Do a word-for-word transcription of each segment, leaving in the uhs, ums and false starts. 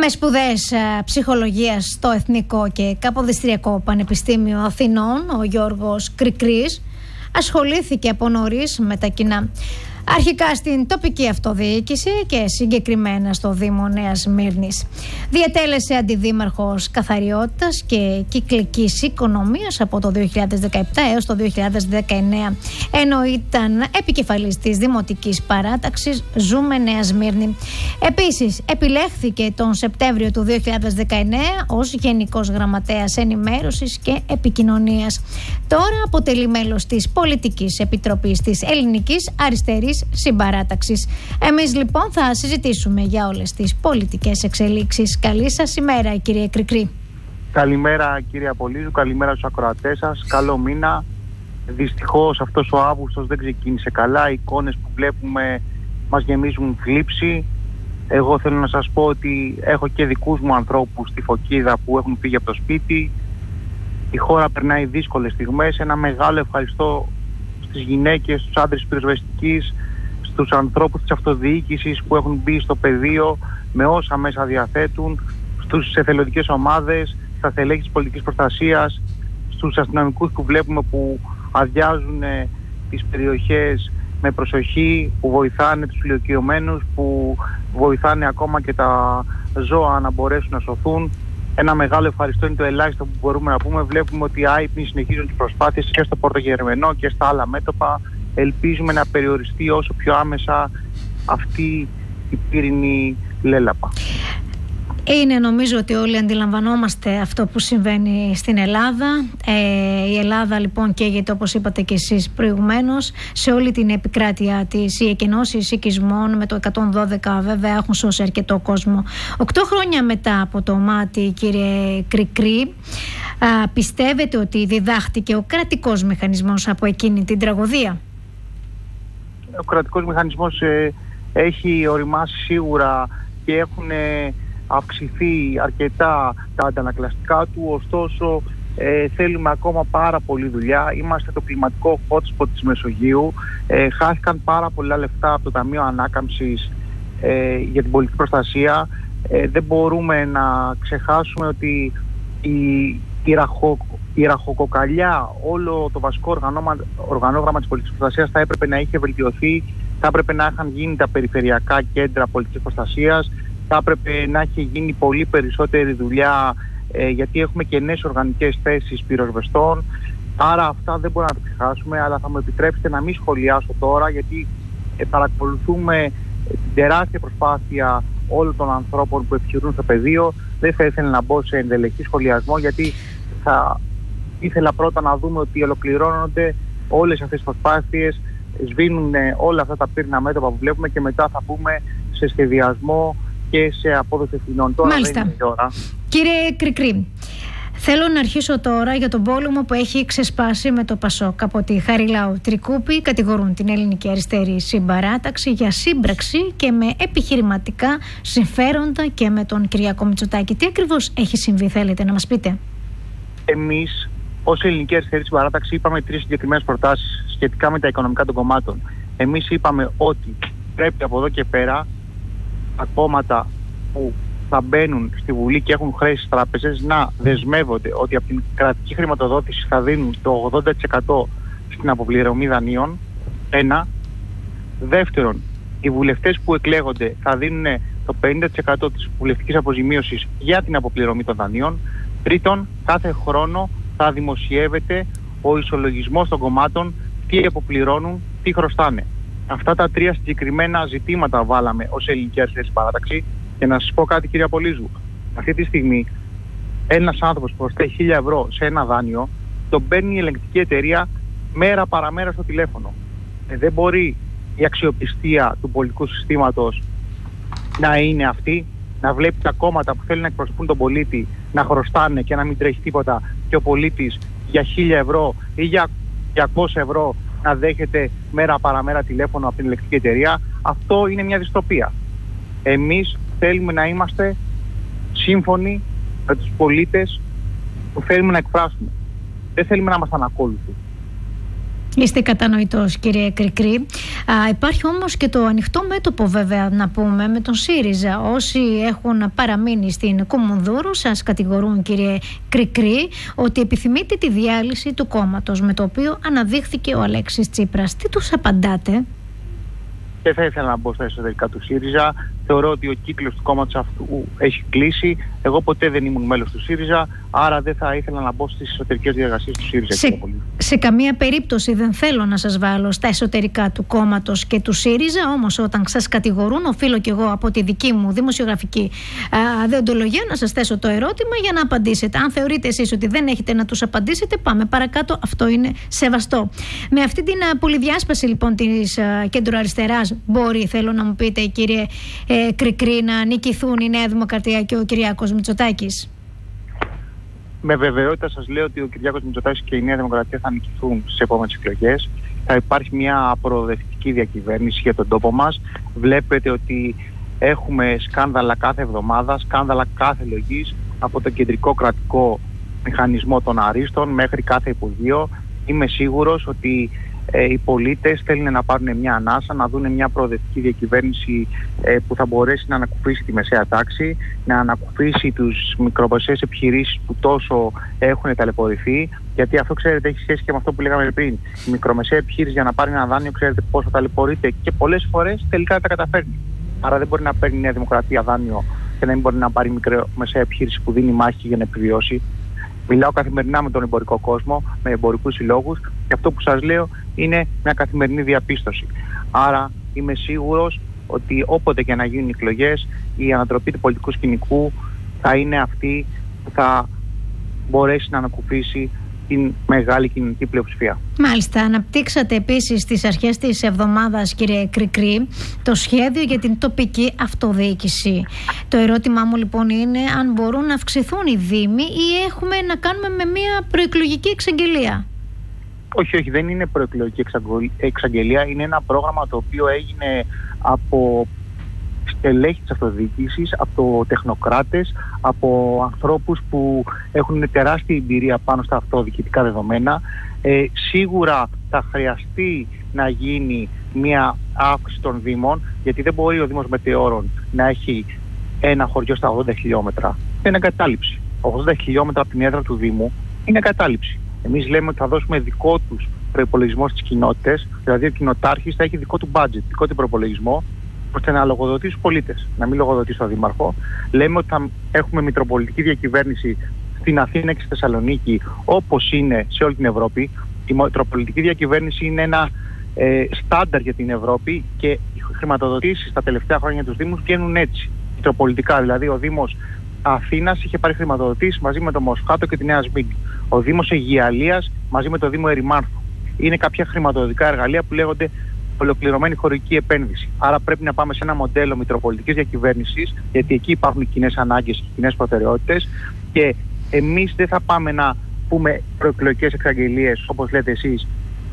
με σπουδές ψυχολογίας στο Εθνικό και Καποδιστριακό Πανεπιστήμιο Αθηνών, ο Γιώργος Κρικρής ασχολήθηκε από νωρίς με τα κοινά. Αρχικά στην τοπική αυτοδιοίκηση και συγκεκριμένα στο Δήμο Νέας Σμύρνης. Διατέλεσε αντιδήμαρχος καθαριότητας και κυκλικής οικονομίας από το δύο χιλιάδες δεκαεπτά έως το δύο χιλιάδες δεκαεννέα, ενώ ήταν επικεφαλής της Δημοτικής Παράταξης Ζούμε Νέα Σμύρνη. Επίσης επιλέχθηκε τον Σεπτέμβριο του δύο χιλιάδες δεκαεννέα ως Γενικός Γραμματέας Ενημέρωσης και Επικοινωνίας. Τώρα αποτελεί μέλος της Πολιτικής Επιτροπής της Ελληνικής Αριστερής Συμπαράταξης. Εμείς λοιπόν θα συζητήσουμε για όλες τις πολιτικές εξελίξεις. Καλή σας ημέρα, κύριε Κρικρή. Καλημέρα, κύριε Απολύζου, καλημέρα στους ακροατές σας. Καλό μήνα. Δυστυχώς αυτός ο Αύγουστος δεν ξεκίνησε καλά. Οι εικόνες που βλέπουμε μας γεμίζουν θλίψη. Εγώ θέλω να σας πω ότι έχω και δικούς μου ανθρώπους στη Φωκίδα που έχουν φύγει από το σπίτι. Η χώρα περνάει δύσκολες στιγμές. Ένα μεγάλο ευχαριστώ στις γυναίκες, στους άντρες της πυροσβεστικής, στους ανθρώπους της αυτοδιοίκησης που έχουν μπει στο πεδίο με όσα μέσα διαθέτουν, στους εθελοντικές ομάδες, στα στελέχη της πολιτικής προστασίας, στους αστυνομικούς που βλέπουμε που αδειάζουν τις περιοχές με προσοχή, που βοηθάνε τους ηλικιωμένους, που βοηθάνε ακόμα και τα ζώα να μπορέσουν να σωθούν. Ένα μεγάλο ευχαριστώ είναι το ελάχιστο που μπορούμε να πούμε. Βλέπουμε ότι οι άυπνοι συνεχίζουν τις προσπάθειες και στο Πορτογερμενό και στα άλλα μέτωπα. Ελπίζουμε να περιοριστεί όσο πιο άμεσα αυτή η πύρινη λέλαπα. Είναι, νομίζω ότι όλοι αντιλαμβανόμαστε αυτό που συμβαίνει στην Ελλάδα. Ε, η Ελλάδα λοιπόν καίγεται, όπως είπατε και εσείς προηγουμένως, σε όλη την επικράτεια της. Οι εκενώσεις οικισμών με το εκατόν δώδεκα βέβαια έχουν σώσει αρκετό κόσμο. Οκτώ χρόνια μετά από το μάτι, κύριε Κρικρή, α, πιστεύετε ότι διδάχτηκε ο κρατικός μηχανισμός από εκείνη την τραγωδία? Ο κρατικός μηχανισμός ε, έχει οριμάσει σίγουρα και έχουν ε, αυξηθεί αρκετά τα αντανακλαστικά του, ωστόσο ε, θέλουμε ακόμα πάρα πολλή δουλειά. Είμαστε το κλιματικό hotspot της Μεσογείου. Ε, χάθηκαν πάρα πολλά λεφτά από το Ταμείο Ανάκαμψης ε, για την πολιτική προστασία. Ε, δεν μπορούμε να ξεχάσουμε ότι η, η, ραχο, η ραχοκοκαλιά, όλο το βασικό οργανώμα, οργανόγραμμα της πολιτικής προστασίας θα έπρεπε να είχε βελτιωθεί, θα έπρεπε να είχαν γίνει τα περιφερειακά κέντρα πολιτικής προστασίας, θα έπρεπε να έχει γίνει πολύ περισσότερη δουλειά ε, γιατί έχουμε και νέες οργανικές θέσεις πυροσβεστών. Άρα αυτά δεν μπορούμε να τα ξεχάσουμε, αλλά θα μου επιτρέψετε να μην σχολιάσω τώρα, γιατί ε, παρακολουθούμε την τεράστια προσπάθεια όλων των ανθρώπων που επιχειρούν στο πεδίο. Δεν θα ήθελα να μπω σε ενδελεχή σχολιασμό, γιατί θα ήθελα πρώτα να δούμε ότι ολοκληρώνονται όλες αυτές τις προσπάθειες, σβήνουν όλα αυτά τα πύρνα μέτωπα που βλέπουμε και μετά θα πούμε σε σχεδιασμό και σε απόδοση ευθυνών. Τώρα Μάλιστα. δεν είναι η ώρα. Κύριε Κρικρή, θέλω να αρχίσω τώρα για τον πόλεμο που έχει ξεσπάσει με το Πασόκ. Από τη Χαριλάου Τρικούπη κατηγορούν την Ελληνική Αριστερή Συμπαράταξη για σύμπραξη και με επιχειρηματικά συμφέροντα και με τον Κυριάκο Μητσοτάκη. Τι ακριβώς έχει συμβεί, θέλετε να μας πείτε? Εμείς ως Ελληνική Αριστερή Συμπαράταξη είπαμε τρεις συγκεκριμένες προτάσεις σχετικά με τα οικονομικά των κομμάτων. Εμείς είπαμε ότι πρέπει από εδώ και πέρα τα κόμματα που θα μπαίνουν στη Βουλή και έχουν χρέη στις τράπεζες να δεσμεύονται ότι από την κρατική χρηματοδότηση θα δίνουν το ογδόντα τοις εκατό στην αποπληρωμή δανείων. Ένα. Δεύτερον, οι βουλευτές που εκλέγονται θα δίνουν το πενήντα τοις εκατό της βουλευτικής αποζημίωσης για την αποπληρωμή των δανείων. Τρίτον, κάθε χρόνο θα δημοσιεύεται ο ισολογισμός των κομμάτων, τι αποπληρώνουν, τι χρωστάνε. Αυτά τα τρία συγκεκριμένα ζητήματα βάλαμε ως Ελληνική Αριστερή Συμπαράταξη. Και να σας πω κάτι, κύριε Απολύζου. Αυτή τη στιγμή ένας άνθρωπος που χρωστάει χίλια ευρώ σε ένα δάνειο, τον παίρνει η ελεγκτική εταιρεία μέρα παραμέρα στο τηλέφωνο. Ε, δεν μπορεί η αξιοπιστία του πολιτικού συστήματος να είναι αυτή, να βλέπει τα κόμματα που θέλουν να εκπροσωπούν τον πολίτη να χρωστάνε και να μην τρέχει τίποτα, και ο πολίτης για χίλια ευρώ ή για διακόσια ευρώ να δέχεται μέρα παραμέρα τηλέφωνο από την ελεγκτική εταιρεία. Αυτό είναι μια δυστοπία. Εμείς θέλουμε να είμαστε σύμφωνοι με τους πολίτες που θέλουμε να εκφράσουμε. Δεν θέλουμε να είμαστε ανακόλουθοι. Είστε κατανοητός, κύριε Κρικρή. Α, υπάρχει όμως και το ανοιχτό μέτωπο, βέβαια, να πούμε, με τον ΣΥΡΙΖΑ. Όσοι έχουν παραμείνει στην Κουμουνδούρου σας κατηγορούν, κύριε Κρικρή, ότι επιθυμείτε τη διάλυση του κόμματος, με το οποίο αναδείχθηκε ο Αλέξης Τσίπρας. Τι τους απαντάτε? Δεν θα ήθελα να μπω στα εσωτερικά του ΣΥΡΙΖΑ. Θεωρώ ότι ο κύκλος του κόμματος αυτού έχει κλείσει. Εγώ ποτέ δεν ήμουν μέλος του ΣΥΡΙΖΑ, άρα δεν θα ήθελα να μπω στις εσωτερικές διεργασίες του ΣΥΡΙΖΑ. Σε, σε καμία περίπτωση δεν θέλω να σας βάλω στα εσωτερικά του κόμματος και του ΣΥΡΙΖΑ, όμως όταν σας κατηγορούν, οφείλω κι εγώ από τη δική μου δημοσιογραφική α, δεοντολογία να σας θέσω το ερώτημα για να απαντήσετε. Αν θεωρείτε εσείς ότι δεν έχετε να τους απαντήσετε, πάμε παρακάτω. Αυτό είναι σεβαστό. Με αυτή την α, πολυδιάσπαση λοιπόν της κέντρο-αριστεράς, μπορεί, θέλω να μου πείτε, κύριε ε, Κρικρή, να νικηθούν η Νέα Δημοκρατία και ο Κυριάκος Μητσοτάκης? Με βεβαιότητα σας λέω ότι ο Κυριάκος Μητσοτάκης και η Νέα Δημοκρατία θα νικηθούν στις επόμενες εκλογές. Θα υπάρχει μια προοδευτική διακυβέρνηση για τον τόπο μας. Βλέπετε ότι έχουμε σκάνδαλα κάθε εβδομάδα, σκάνδαλα κάθε λογής, από το κεντρικό κρατικό μηχανισμό των αρίστων μέχρι κάθε υπουργείο. Είμαι σίγουρος ότι Ε, οι πολίτες θέλουν να πάρουν μια ανάσα, να δουν μια προοδευτική διακυβέρνηση ε, που θα μπορέσει να ανακουφίσει τη μεσαία τάξη, να ανακουφίσει τους μικρομεσαίες επιχειρήσεις που τόσο έχουν ταλαιπωρηθεί. Γιατί αυτό, ξέρετε, έχει σχέση και με αυτό που λέγαμε πριν. Η μικρομεσαία επιχείρηση για να πάρει ένα δάνειο, ξέρετε πόσο ταλαιπωρείται και πολλές φορές τελικά δεν τα καταφέρνει. Άρα δεν μπορεί να παίρνει η Νέα Δημοκρατία δάνειο και να μην μπορεί να πάρει μικρομεσαία επιχείρηση που δίνει μάχη για να επιβιώσει. Μιλάω καθημερινά με τον εμπορικό κόσμο, με εμπορικούς συλλόγους, και αυτό που σας λέω είναι μια καθημερινή διαπίστωση. Άρα είμαι σίγουρος ότι όποτε και να γίνουν οι εκλογές, η ανατροπή του πολιτικού σκηνικού θα είναι αυτή που θα μπορέσει να ανακουφίσει την μεγάλη κοινωνική πλειοψηφία. Μάλιστα. Αναπτύξατε επίσης στις αρχές της εβδομάδας, κύριε Κρικρή, το σχέδιο για την τοπική αυτοδιοίκηση. Το ερώτημά μου λοιπόν είναι αν μπορούν να αυξηθούν οι δήμοι ή έχουμε να κάνουμε με μια προεκλογική εξαγγελία. Όχι, όχι, δεν είναι προεκλογική εξαγγελία. Είναι ένα πρόγραμμα το οποίο έγινε από στελέχη της αυτοδιοίκησης, από τεχνοκράτες, από ανθρώπους που έχουν τεράστια εμπειρία πάνω στα αυτοδιοικητικά δεδομένα. Ε, σίγουρα θα χρειαστεί να γίνει μια αύξηση των δήμων, γιατί δεν μπορεί ο Δήμος Μετεώρων να έχει ένα χωριό στα ογδόντα χιλιόμετρα. Είναι εγκατάλειψη. ογδόντα χιλιόμετρα από την έδρα του Δήμου είναι εγκατάλειψη. Εμείς λέμε ότι θα δώσουμε δικό τους προϋπολογισμό στις κοινότητες, δηλαδή ο κοινοτάρχης θα έχει δικό του budget, δικό του προϋπολογισμό, ώστε να λογοδοτήσει στους πολίτες, να μην λογοδοτήσει στον Δήμαρχο. Λέμε ότι θα έχουμε μητροπολιτική διακυβέρνηση στην Αθήνα και στη Θεσσαλονίκη, όπως είναι σε όλη την Ευρώπη. Η μητροπολιτική διακυβέρνηση είναι ένα ε, στάνταρ για την Ευρώπη και οι χρηματοδοτήσεις τα τελευταία χρόνια τους Δήμους βγαίνουν έτσι. Μητροπολιτικά, δηλαδή ο Δήμος Αθήνας είχε πάρει χρηματοδοτήσεις μαζί με το Μοσχάτο και τη Νέα Σμύρνη. Ο Δήμος Αιγιαλίας μαζί με το Δήμο Ερημάνθου. Είναι κάποια χρηματοδοτικά εργαλεία που λέγονται ολοκληρωμένη χωρική επένδυση. Άρα πρέπει να πάμε σε ένα μοντέλο μητροπολιτικής διακυβέρνησης, γιατί εκεί υπάρχουν κοινές ανάγκες και κοινές προτεραιότητες, και εμείς δεν θα πάμε να πούμε προεκλογικές εξαγγελίες, όπως λέτε εσείς,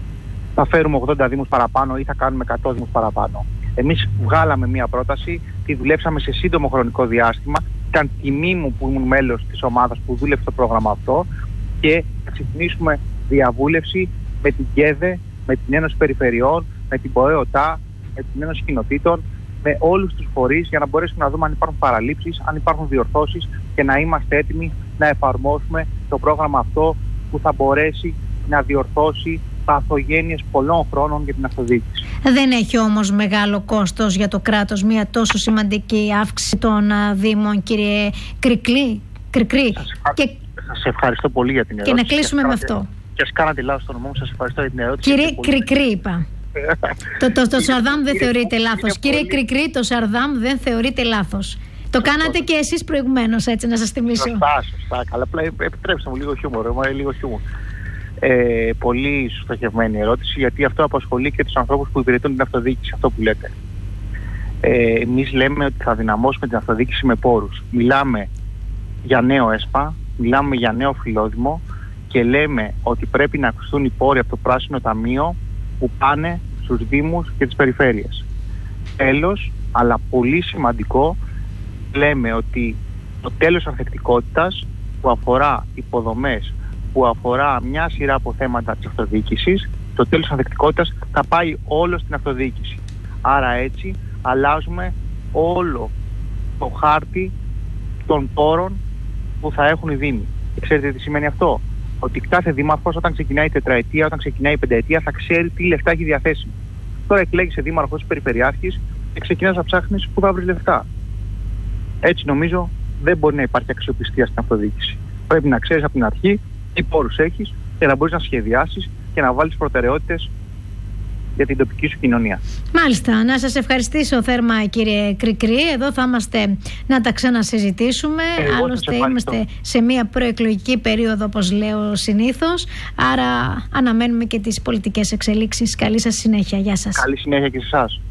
θα φέρουμε ογδόντα δήμους παραπάνω ή θα κάνουμε εκατό δήμους παραπάνω. Εμείς βγάλαμε μια πρόταση, τη δουλέψαμε σε σύντομο χρονικό διάστημα. Ήταν τιμή μου που ήμουν μέλος της ομάδας που δούλεψε το πρόγραμμα αυτό, και θα ξεκινήσουμε διαβούλευση με την ΚΕΔΕ, με την Ένωση Περιφερειών, με την ΠΟΕΟΤΑ, με την Ένωση Κοινοτήτων, με όλους τους φορείς, για να μπορέσουμε να δούμε αν υπάρχουν παραλήψεις, αν υπάρχουν διορθώσεις, και να είμαστε έτοιμοι να εφαρμόσουμε το πρόγραμμα αυτό που θα μπορέσει να διορθώσει παθογένειες πολλών χρόνων για την αυτοδιοίκηση. Δεν έχει όμως μεγάλο κόστος για το κράτος μια τόσο σημαντική αύξηση των δήμων, κύριε Κρικρή? Σας, ευχα... και... σας ευχαριστώ πολύ για την ερώτηση. Και να κλείσουμε με αυτό. Και ας κάνατε λάθος το όνομά μου, σας ευχαριστώ για την ερώτηση. Κύριε Κρικρή, είπα. το το, το Σαρδάμ δεν θεωρείται λάθος. Κύριε Κρικρή, το Σαρδάμ δεν θεωρείται λάθος. Το κάνατε και εσείς προηγουμένως, έτσι, να σας θυμίσω. Σωστά, σωστά. Καλά, επιτρέψτε μου λίγο χιούμορ. Λίγο χιούμορ. Ε, πολύ στοχευμένη ερώτηση, γιατί αυτό απασχολεί και τους ανθρώπους που υπηρετούν την αυτοδιοίκηση, αυτό που λέτε. Ε, εμείς λέμε ότι θα δυναμώσουμε την αυτοδιοίκηση με πόρους. Μιλάμε για νέο ΕΣΠΑ, μιλάμε για νέο φιλόδημο, και λέμε ότι πρέπει να αυξηθούν οι πόροι από το Πράσινο Ταμείο που πάνε στους Δήμους και τις περιφέρειες. Τέλος, αλλά πολύ σημαντικό, λέμε ότι το τέλος ανθεκτικότητας που αφορά υποδομές, που αφορά μια σειρά από θέματα της αυτοδιοίκησης, το τέλος της ανθεκτικότητας θα πάει όλο στην αυτοδιοίκηση. Άρα έτσι αλλάζουμε όλο το χάρτη των πόρων που θα έχουν οι δήμοι. Και ξέρετε τι σημαίνει αυτό? Ότι κάθε δήμαρχος όταν ξεκινάει η τετραετία, όταν ξεκινάει η πενταετία, θα ξέρει τι λεφτά έχει διαθέσιμο. Τώρα εκλέγεσαι δήμαρχος, περιφερειάρχης και ξεκινάς να ψάχνεις πού θα βρεις λεφτά. Έτσι νομίζω δεν μπορεί να υπάρχει αξιοπιστία στην αυτοδιοίκηση. Πρέπει να ξέρεις από την αρχή τι πόρους έχεις και να μπορείς να σχεδιάσεις και να βάλεις προτεραιότητες για την τοπική σου κοινωνία. Μάλιστα. Να σας ευχαριστήσω θέρμα, κύριε Κρικρή. Εδώ θα είμαστε να τα ξανασυζητήσουμε. Εγώ Άλλωστε είμαστε σε μια προεκλογική περίοδο, όπως λέω συνήθως. Άρα αναμένουμε και τις πολιτικές εξελίξεις. Καλή σας συνέχεια. Γεια σας. Καλή συνέχεια και σε εσάς.